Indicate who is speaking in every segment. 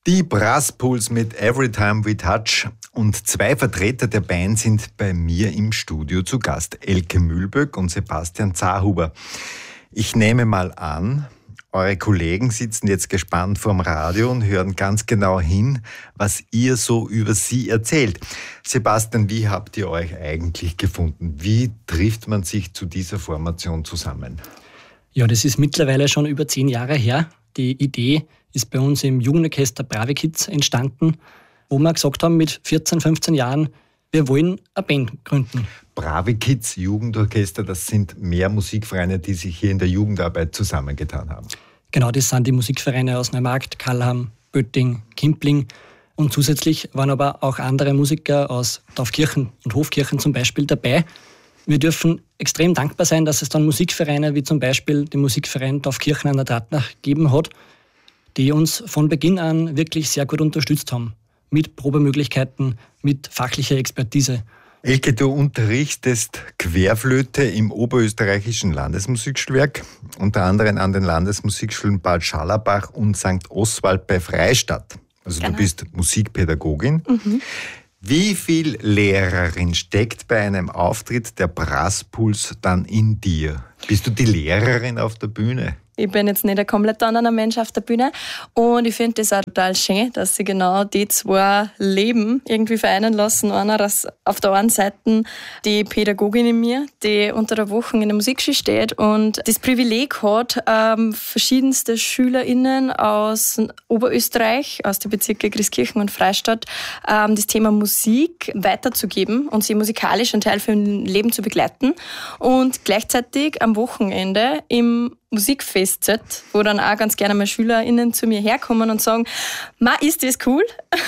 Speaker 1: Die Brasspuls mit Every Time We Touch und zwei Vertreter der Band sind bei mir im Studio zu Gast. Elke Mühlböck und Sebastian Zahuber. Ich nehme mal an, eure Kollegen sitzen jetzt gespannt vorm Radio und hören ganz genau hin, was ihr so über sie erzählt. Sebastian, wie habt ihr euch eigentlich gefunden? Wie trifft man sich zu dieser Formation zusammen?
Speaker 2: Ja, das ist mittlerweile schon über 10 Jahre her. Die Idee ist bei uns im Jugendorchester Brave Kids entstanden, wo wir gesagt haben, mit 14, 15 Jahren, wir wollen eine Band gründen.
Speaker 1: Brave Kids, Jugendorchester, das sind mehr Musikvereine, die sich hier in der Jugendarbeit zusammengetan haben.
Speaker 2: Genau, das sind die Musikvereine aus Neumarkt, Kallham, Bötting, Kimpling. Und zusätzlich waren aber auch andere Musiker aus Taufkirchen und Hofkirchen zum Beispiel dabei. Wir dürfen extrem dankbar sein, dass es dann Musikvereine wie zum Beispiel den Musikverein Taufkirchen an der Drahtnach gegeben hat, die uns von Beginn an wirklich sehr gut unterstützt haben. Mit Probemöglichkeiten, mit fachlicher Expertise.
Speaker 1: Elke, du unterrichtest Querflöte im Oberösterreichischen Landesmusikschulwerk, unter anderem an den Landesmusikschulen Bad Scharlabach und St. Oswald bei Freistadt. Also genau. Du bist Musikpädagogin. Mhm. Wie viel Lehrerin steckt bei einem Auftritt der Brasspuls dann in dir? Bist du die Lehrerin auf der Bühne?
Speaker 3: Ich bin jetzt nicht ein komplett anderer Mensch auf der Bühne und ich finde das auch total schön, dass sie genau die zwei Leben irgendwie vereinen lassen. Einer, dass auf der einen Seite die Pädagogin in mir, die unter der Woche in der Musikschule steht und das Privileg hat, verschiedenste SchülerInnen aus Oberösterreich, aus den Bezirken Christkirchen und Freistadt, das Thema Musik weiterzugeben und sie musikalisch einen Teil für ihr Leben zu begleiten und gleichzeitig am Wochenende im Musikfest, wo dann auch ganz gerne mal SchülerInnen zu mir herkommen und sagen, ist das cool?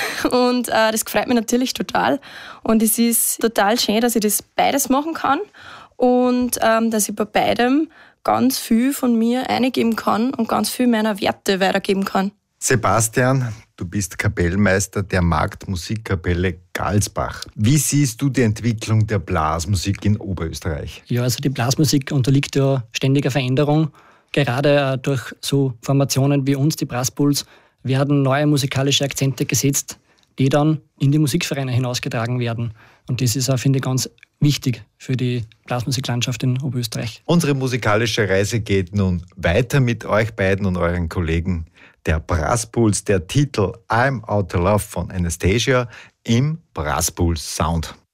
Speaker 3: Und das freut mich natürlich total. Und es ist total schön, dass ich das beides machen kann und dass ich bei beidem ganz viel von mir eingeben kann und ganz viel meiner Werte weitergeben kann.
Speaker 1: Sebastian, du bist Kapellmeister der Marktmusikkapelle Galsbach. Wie siehst du die Entwicklung der Blasmusik in Oberösterreich?
Speaker 2: Ja, also die Blasmusik unterliegt ja ständiger Veränderung. Gerade durch so Formationen wie uns, die Brasspuls, werden neue musikalische Akzente gesetzt, die dann in die Musikvereine hinausgetragen werden. Und das ist auch, finde ich, ganz wichtig für die Blasmusiklandschaft in Oberösterreich.
Speaker 1: Unsere musikalische Reise geht nun weiter mit euch beiden und euren Kollegen. Der Brasspuls, der Titel I'm Out of Love von Anastasia im Brasspuls Sound.